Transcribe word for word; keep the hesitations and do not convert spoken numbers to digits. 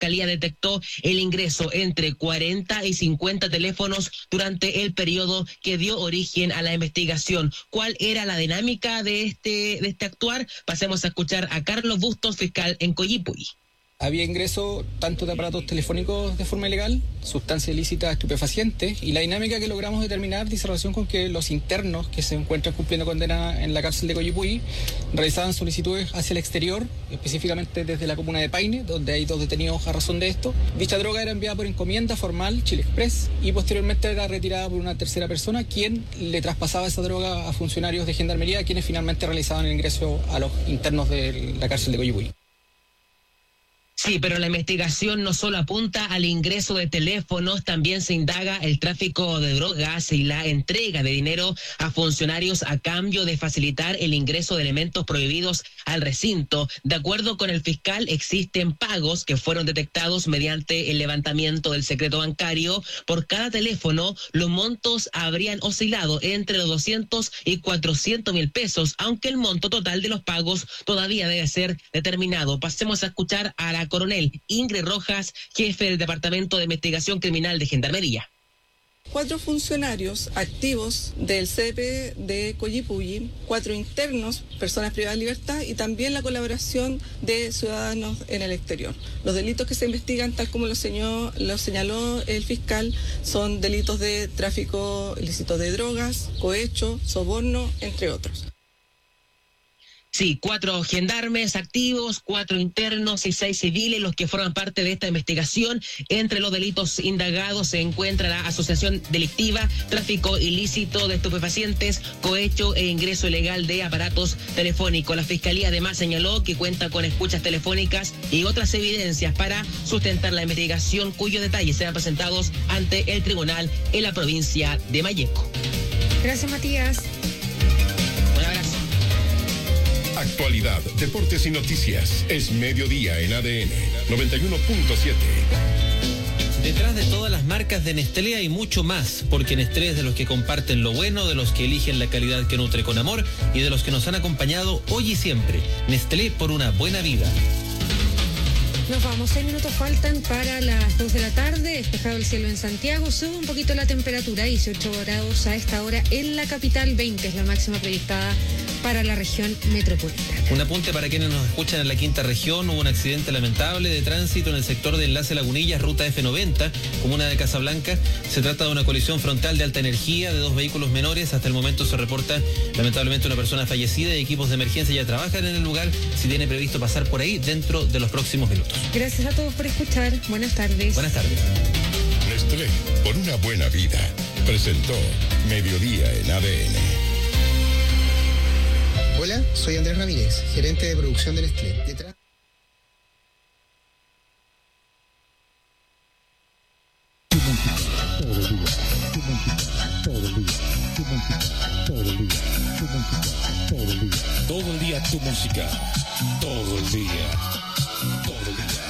Fiscalía detectó el ingreso entre cuarenta y cincuenta teléfonos durante el periodo que dio origen a la investigación. ¿Cuál era la dinámica de este, de este actuar? Pasemos a escuchar a Carlos Bustos, fiscal en Coyipulli. Había ingreso tanto de aparatos telefónicos de forma ilegal, sustancias ilícitas, estupefacientes, y la dinámica que logramos determinar dice relación con que los internos que se encuentran cumpliendo condena en la cárcel de Coyipulli realizaban solicitudes hacia el exterior, específicamente desde la comuna de Paine, donde hay dos detenidos a razón de esto. Dicha droga era enviada por encomienda formal, Chile Express, y posteriormente era retirada por una tercera persona, quien le traspasaba esa droga a funcionarios de Gendarmería, quienes finalmente realizaban el ingreso a los internos de la cárcel de Coyipulli. Sí, pero la investigación no solo apunta al ingreso de teléfonos, también se indaga el tráfico de drogas y la entrega de dinero a funcionarios a cambio de facilitar el ingreso de elementos prohibidos al recinto. De acuerdo con el fiscal, existen pagos que fueron detectados mediante el levantamiento del secreto bancario. Por cada teléfono, los montos habrían oscilado entre los doscientos y cuatrocientos mil pesos, aunque el monto total de los pagos todavía debe ser determinado. Pasemos a escuchar a la coronel Ingrid Rojas, jefe del Departamento de Investigación Criminal de Gendarmería. Cuatro funcionarios activos del C D P de Coyipulli, cuatro internos, personas privadas de libertad, y también la colaboración de ciudadanos en el exterior. Los delitos que se investigan, tal como lo señaló, lo señaló el fiscal, son delitos de tráfico ilícito de drogas, cohecho, soborno, entre otros. Sí, cuatro gendarmes activos, cuatro internos y seis civiles los que forman parte de esta investigación. Entre los delitos indagados se encuentra la asociación delictiva, tráfico ilícito de estupefacientes, cohecho e ingreso ilegal de aparatos telefónicos. La Fiscalía además señaló que cuenta con escuchas telefónicas y otras evidencias para sustentar la investigación, cuyos detalles serán presentados ante el tribunal en la provincia de Malleco. Gracias, Matías. Actualidad, deportes y noticias. Es mediodía en A D N noventa y uno punto siete. Detrás de todas las marcas de Nestlé hay mucho más, porque Nestlé es de los que comparten lo bueno, de los que eligen la calidad que nutre con amor y de los que nos han acompañado hoy y siempre. Nestlé, por una buena vida. Nos vamos, seis minutos faltan para las dos de la tarde, despejado el cielo en Santiago, sube un poquito la temperatura, dieciocho grados a esta hora en la capital, veinte es la máxima proyectada para la región metropolitana. Un apunte para quienes nos escuchan en la quinta región: hubo un accidente lamentable de tránsito en el sector de Enlace Lagunillas, ruta F noventa, comuna de Casablanca. Se trata de una colisión frontal de alta energía de dos vehículos menores. Hasta el momento se reporta lamentablemente una persona fallecida y equipos de emergencia ya trabajan en el lugar. Si tiene previsto pasar por ahí dentro de los próximos minutos. Gracias a todos por escuchar. Buenas tardes. Buenas tardes. Nestlé, por una buena vida, presentó Mediodía en A D N. Hola, soy Andrés Ramírez, gerente de producción de Nestlé. Detrás... Todo el día tu música, todo el día, todo el día.